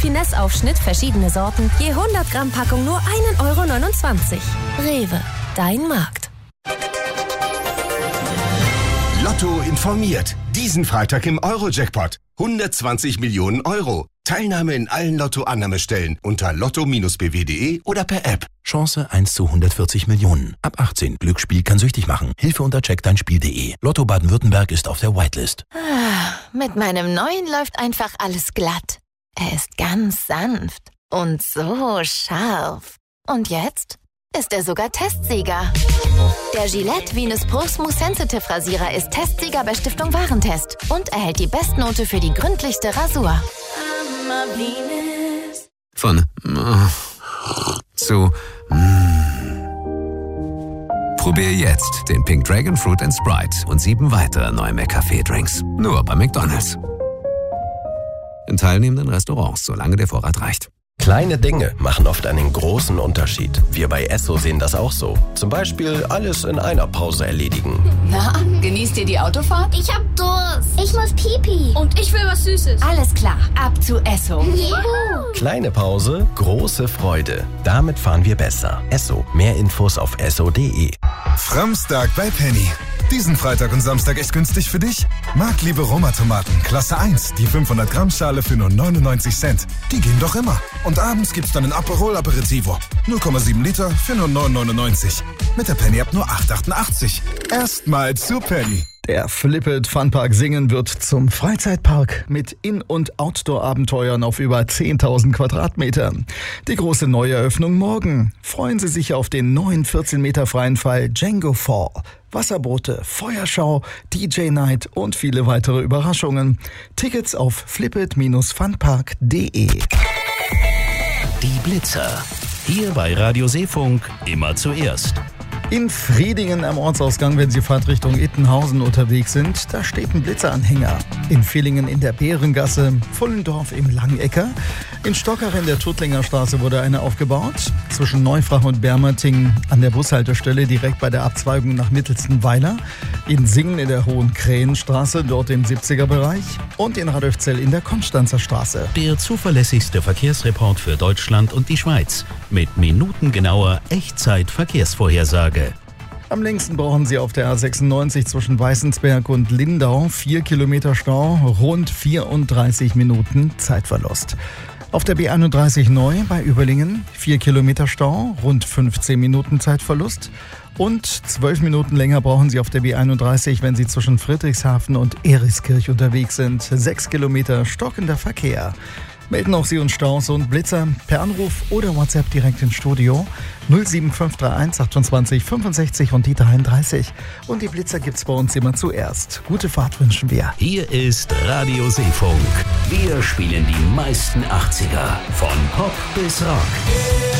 Finesse-Aufschnitt, verschiedene Sorten, je 100 Gramm Packung nur 1,29 €. Rewe, dein Markt. Lotto informiert. Diesen Freitag im Euro-Jackpot. 120 Millionen €. Teilnahme in allen Lotto-Annahmestellen unter lotto-bw.de oder per App. Chance 1 zu 140 Millionen. Ab 18. Glücksspiel kann süchtig machen. Hilfe unter checkdeinspiel.de. Lotto Baden-Württemberg ist auf der Whitelist. Mit meinem neuen läuft einfach alles glatt. Er ist ganz sanft und so scharf. Und jetzt ist er sogar Testsieger. Der Gillette Venus Pro Smooth Sensitive Rasierer ist Testsieger bei Stiftung Warentest und erhält die Bestnote für die gründlichste Rasur. Von zu Probier jetzt den Pink Dragon Fruit and Sprite und 7 weitere neue McCafé-Drinks. Nur bei McDonald's. In teilnehmenden Restaurants, solange der Vorrat reicht. Kleine Dinge machen oft einen großen Unterschied. Wir bei Esso sehen das auch so. Zum Beispiel alles in einer Pause erledigen. Na, genießt ihr die Autofahrt? Ich hab Durst. Ich muss Pipi. Und ich will was Süßes. Alles klar, ab zu Esso. Juhu. Kleine Pause, große Freude. Damit fahren wir besser. Esso. Mehr Infos auf esso.de. Framstag bei Penny. Diesen Freitag und Samstag echt günstig für dich? Marktliebe Roma-Tomaten, Klasse 1, die 500 Gramm Schale für nur 99 Cent. Die gehen doch immer. Und abends gibt's dann ein Aperol Aperitivo. 0,7 Liter für nur 9,99. Mit der Penny-App nur 8,88. Erstmal zu Penny. Der Flip-It Funpark Singen wird zum Freizeitpark mit In- und Outdoor-Abenteuern auf über 10.000 Quadratmetern. Die große Neueröffnung morgen. Freuen Sie sich auf den neuen 14 Meter freien Fall Django Fall. Wasserboote, Feuerschau, DJ-Night und viele weitere Überraschungen. Tickets auf flipit-funpark.de. Die Blitzer. Hier bei Radio Seefunk immer zuerst. In Friedingen am Ortsausgang, wenn Sie Fahrtrichtung Ittenhausen unterwegs sind, da steht ein Blitzeranhänger. In Villingen in der Bärengasse, Pfullendorf im Langecker. In Stockach in der Tuttlinger Straße wurde eine aufgebaut. Zwischen Neufrach und Bermerting an der Bushaltestelle direkt bei der Abzweigung nach Mittelstenweiler. In Singen in der Hohen Krähenstraße, dort im 70er-Bereich. Und in Radolfzell in der Konstanzer Straße. Der zuverlässigste Verkehrsreport für Deutschland und die Schweiz. Mit minutengenauer Echtzeit-Verkehrsvorhersage. Am längsten brauchen Sie auf der A96 zwischen Weißensberg und Lindau 4 Kilometer Stau, rund 34 Minuten Zeitverlust. Auf der B31 neu bei Überlingen 4 Kilometer Stau, rund 15 Minuten Zeitverlust. Und 12 Minuten länger brauchen Sie auf der B31, wenn Sie zwischen Friedrichshafen und Eriskirch unterwegs sind. 6 Kilometer stockender Verkehr. Melden auch Sie uns Staus und Blitzer per Anruf oder WhatsApp direkt ins Studio 07531 28 65 und die 33. Und die Blitzer gibt's bei uns immer zuerst. Gute Fahrt wünschen wir. Hier ist Radio Seefunk. Wir spielen die meisten 80er. Von Pop bis Rock.